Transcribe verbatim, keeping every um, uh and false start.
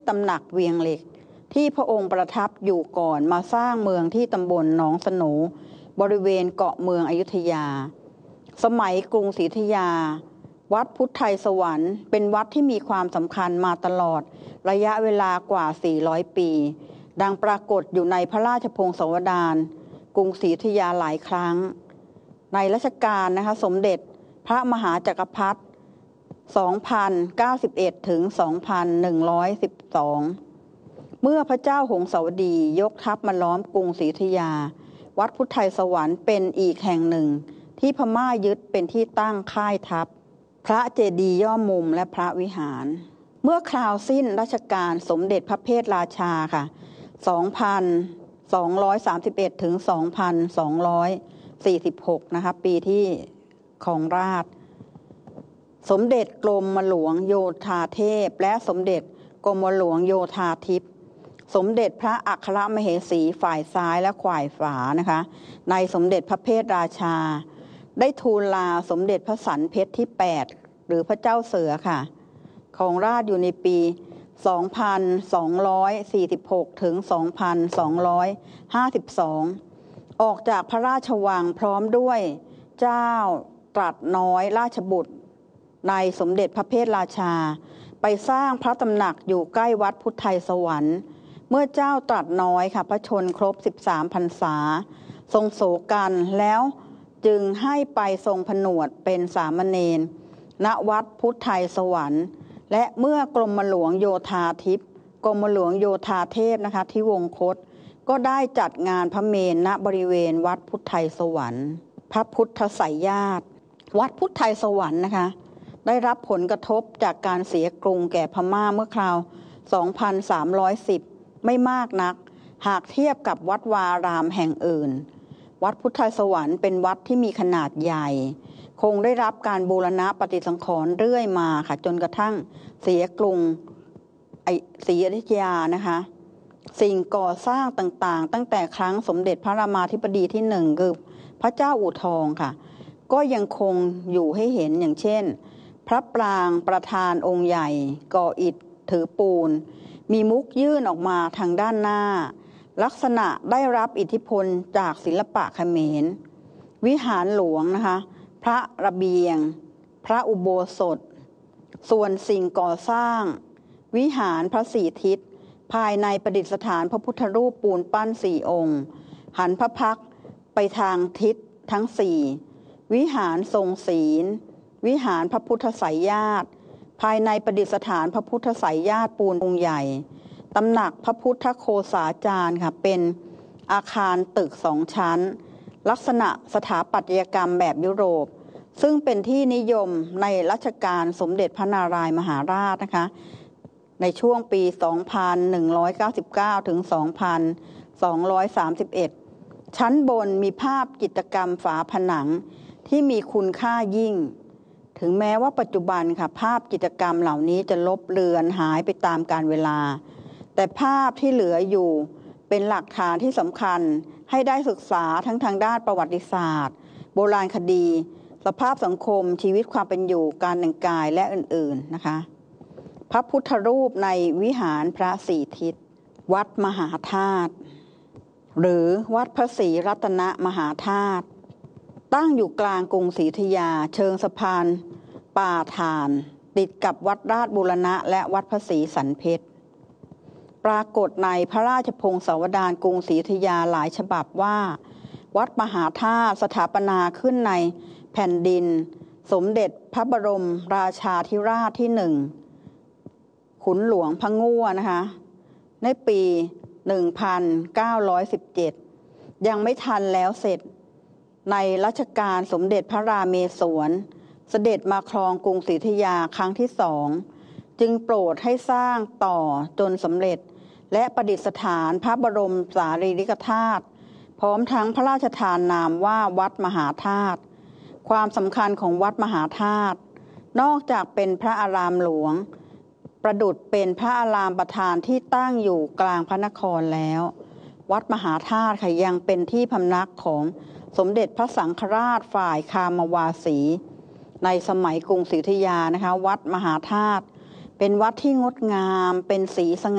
ตำหนักเวียงเหล็กที่พระองค์ประทับอยู่ก่อนมาสร้างเมืองที่ตำบลหนองสโหนบริเวณเกาะเมืองอยุธยาสมัยกรุงศรีอยุธยาวัดพุทธไทยสวรรค์เป็นวัดที่มีความสำคัญมาตลอดระยะเวลากว่าสี่ร้อยปีดังปรากฏอยู่ในพระราชพงศาวดารกรุงศรีอยุธยาหลายครั้งในรัชกาลนะคะสมเด็จพระมหาจักรพรรดิสองพันเก้าสิบเอ็ด ถึง สองพันหนึ่งร้อยสิบสอง เมื่อพระเจ้าหงสาวดียกทัพมาล้อมกรุงศรีอยุธยาวัดพุทธไทยสวรรค์เป็นอีกแห่งหนึ่งที่พม่ายึดเป็นที่ตั้งค่ายทัพพระเจดีย์ย่อมุมและพระวิหารเมื่อคราวสิ้นรัชกาลสมเด็จพระเพทราชาค่ะ สองพันสองร้อยสามสิบเอ็ด ถึง สองพันสองร้อยสี่สิบหก นะคะปีที่ครองราชย์สมเด็จกรมหลวงโยธาเทพและสมเด็จกรมหลวงโยธาทิพย์สมเด็จพระอัครมเหสีฝ่ายซ้ายและฝ่ายขวานะคะในสมเด็จพระเพทราชาได้ทูลลาสมเด็จพระสันเพชรที่แปดหรือพระเจ้าเสือค่ะครองราชย์อยู่ในปีสองพันสองร้อยสี่สิบหก ถึง สองพันสองร้อยห้าสิบสอง ออกจากพระราชวังพร้อมด้วยเจ้าตรัสน้อยราชบุตรในสมเด็จพระเพทราชาไปสร้างพระตำหนักอยู่ใกล้วัดพุทธไทยสวรรค์เมื่อเจ้าตรัสน้อยค่ะพระชนครบสิบสามพรรษาทรงโศกันแล้วจึงให้ไปทรงผนวดเป็นสามเณรณวัดพุทธไทยสวรรค์และเมื่อกรมหลวงโยธาทิพย์กรมหลวงโยธาเทพนะคะที่วงคตก็ได้จัดงานพระเมรุณบริเวณวัดพุทธไทยสวรรค์พระพุทธไสยญาติวัดพุทธไทยสวรรค์นะคะได้รับผลกระทบจากการเสียกรุงแก่พม่าเมื่อคราว สองพันสามร้อยสิบ ไม่มากนักหากเทียบกับวัดวารามแห่งอื่นวัดพุทธไทยสวรรค์เป็นวัดที่มีขนาดใหญ่คงได้รับการบูรณะปฏิสังขรณ์เรื่อยมาค่ะจนกระทั่งเสียกรุงศรีอยุธยานะคะสิ่งก่อสร้างต่างๆตั้งแต่ครั้งสมเด็จพระรามาธิบดีที่หนึ่งคือพระเจ้าอู่ทองค่ะก็ยังคงอยู่ให้เห็นอย่างเช่นพระปรางประธานองค์ใหญ่ก่ออิฐถือปูนมีมุกยื่นออกมาทางด้านหน้าลักษณะได้รับอิทธิพลจากศิลปะเขมรวิหารหลวงนะคะพระระเบียงพระอุโบสถส่วนสิ่งก่อสร้างวิหารพระสี่ทิศภายในประดิษฐานพระพุทธรูปปูนปั้นสี่องค์หันพระพักตร์ไปทางทิศทั้งสี่วิหารทรงศีลวิหารพระพุทธไสยญาติภายในประดิษฐานพระพุทธไสยญาติปูนองค์ใหญ่ตำหนักพระพุทธโคสาจารย์ค่ะเป็นอาคารตึกสองชั้นลักษณะสถาปัตยกรรมแบบยุโรปซึ่งเป็นที่นิยมในรัชกาลสมเด็จพระนารายมหาราชนะคะในช่วงปี สองพันหนึ่งร้อยเก้าสิบเก้า ถึง สองพันสองร้อยสามสิบเอ็ด ชั้นบนมีภาพจิตรกรรมฝาผนังที่มีคุณค่ายิ่งถึงแม้ว่าปัจจุบันค่ะภาพจิตรกรรมเหล่านี้จะลบเลือนหายไปตามกาลเวลาแต่ภาพที่เหลืออยู่เป็นหลักฐานที่สำคัญให้ได้ศึกษาทั้งทางด้านประวัติศาสตร์โบราณคดีสภาพสังคมชีวิตความเป็นอยู่การแต่งกายและอื่นๆนะคะพระพุทธรูปในวิหารพระสี่ทิศวัดมหาธาตุหรือวัดพระศรีรัตนมหาธาตุตั้งอยู่กลางกรุงศรีอยุธยาเชิงสะพานป่าฐานติดกับวัดราชบูรณะและวัดพระศรีสันเพชรปรากฏในพระราชพงศาวดารกรุงศรีอยุธยาหลายฉบับว่าวัดมหาธาตุสถาปนาขึ้นในแผ่นดินสมเด็จพระบรมราชาธิราชที่หนึ่งขุนหลวงพระงั่วนะคะในปี หนึ่งพันเก้าร้อยสิบเจ็ด ยังไม่ทันแล้วเสร็จในรัชกาลสมเด็จพระราเมศวรเสด็จมาครองกรุงศรีอยุธยาครั้งที่สองจึงโปรดให้สร้างต่อจนสำเร็จและประดิษฐานพระบรมสารีริกธาตุพร้อมทั้งพระราชทานนามว่าวัดมหาธาตุความสำคัญของวัดมหาธาตุนอกจากเป็นพระอารามหลวงประดุจเป็นพระอารามประธานที่ตั้งอยู่กลางพระนครแล้ววัดมหาธาตุค่ะยังเป็นที่พำนักของสมเด็จพระสังฆราชฝ่ายคามวาสีในสมัยกรุงศรีอยุธยานะคะวัดมหาธาตุเป็นวัดที่งดงามเป็นสีสง่า